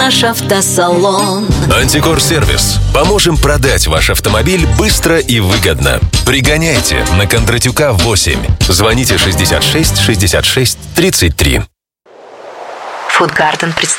наш автосалон. Антикор-сервис. Поможем продать ваш автомобиль быстро и выгодно. Пригоняйте на Кондратюка 8. Звоните 66 66 33. Фудгарден представляет